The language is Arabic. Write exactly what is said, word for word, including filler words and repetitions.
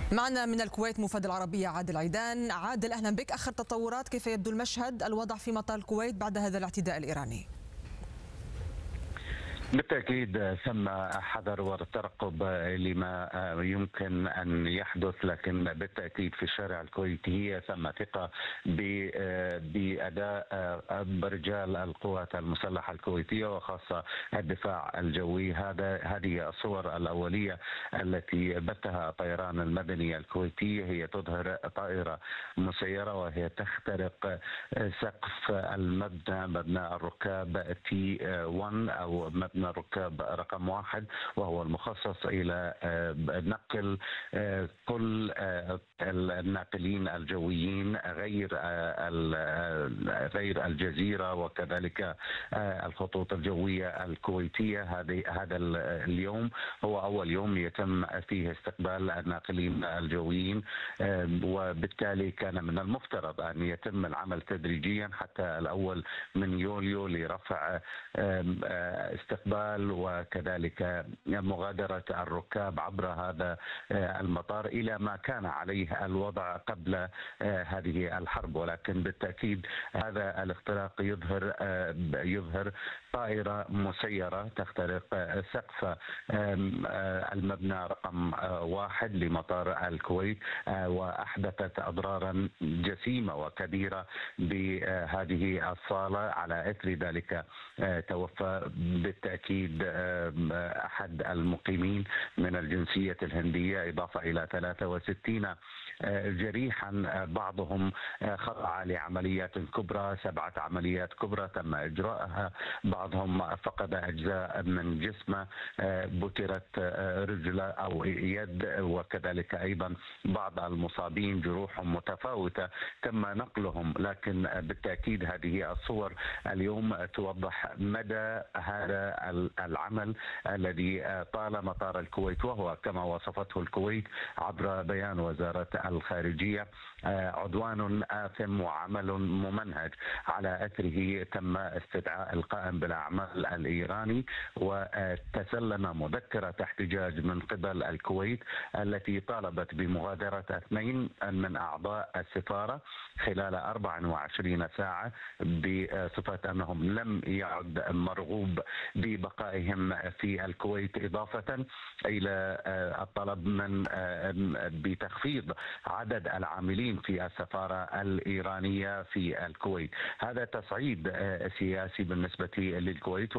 معنا من الكويت موفد العربية عادل عيدان. عادل، أهلا بك. آخر تطورات، كيف يبدو المشهد الوضع في مطار الكويت بعد هذا الاعتداء الإيراني؟ بالتأكيد ثم حذر والترقب لما يمكن أن يحدث، لكن بالتأكيد في الشارع الكويتي ثم ثقة بأداء رجال القوات المسلحة الكويتية وخاصة الدفاع الجوي. هذا هذه الصور الأولية التي بثها الطيران المدني الكويتي، هي تظهر طائرة مسيرة وهي تخترق سقف المبنى، مبنى الركاب تي واحد أو مبنى الركاب رقم واحد، وهو المخصص إلى نقل كل الناقلين الجويين غير غير الجزيرة وكذلك الخطوط الجوية الكويتية. هذا اليوم هو أول يوم يتم فيه استقبال الناقلين الجويين، وبالتالي كان من المفترض أن يتم العمل تدريجيا حتى الأول من يوليو لرفع استقبال وكذلك مغادرة الركاب عبر هذا المطار إلى ما كان عليه الوضع قبل هذه الحرب. ولكن بالتأكيد هذا الاختراق يظهر يظهر طائرة مسيرة تخترق سقف المبنى رقم واحد لمطار الكويت، وأحدثت أضرارا جسيمة وكبيرة بهذه الصالة. على إثر ذلك توفى بالتأكيد أحد المقيمين من الجنسية الهندية، إضافة إلى ثلاثة وستين جريحا، بعضهم خضع لعمليات كبرى، سبعة عمليات كبرى تم إجراءها، بعضهم فقد أجزاء من جسمه، بترت رجل أو يد، وكذلك أيضا بعض المصابين جروحهم متفاوتة تم نقلهم. لكن بالتأكيد هذه الصور اليوم توضح مدى هذا العمل الذي طال مطار الكويت، وهو كما وصفته الكويت عبر بيان وزارة الخارجية عدوان آثم وعمل ممنهج. على أثره تم استدعاء القائم بالأعمال الإيراني، وتسلم مذكرة احتجاج من قبل الكويت التي طالبت بمغادرة اثنين من أعضاء السفارة خلال أربع وعشرين ساعة بصفة أنهم لم يعد مرغوب ببقائهم في الكويت، إضافة إلى الطلب من بتخفيض عدد العاملين في السفارة الإيرانية في الكويت. هذا تصعيد سياسي بالنسبة للكويت.